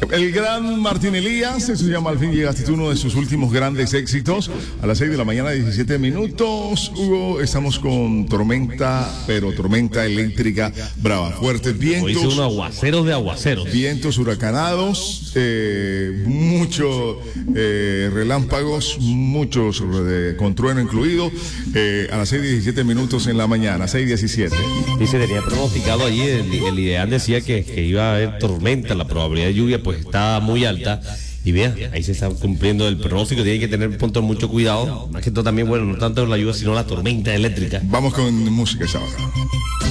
El gran Martín Elías, eso se llama Al fin llegaste, uno de sus últimos grandes éxitos. A las 6 de la mañana, 17 minutos. Hugo, estamos con tormenta, pero tormenta eléctrica brava. Fuertes vientos. Hoy hice un aguacero de aguaceros. Vientos huracanados, muchos relámpagos, muchos con trueno incluido. A las 6:17 minutos en la mañana, 6:17. Y se tenía pronosticado allí, el ideal decía que iba a haber tormenta, la probabilidad de lluvia pues está muy alta. Y vean, ahí se está cumpliendo el pronóstico, tienen que tener mucho cuidado. Más que todo también, bueno, no tanto la lluvia, sino la tormenta eléctrica. Vamos con música esa hora.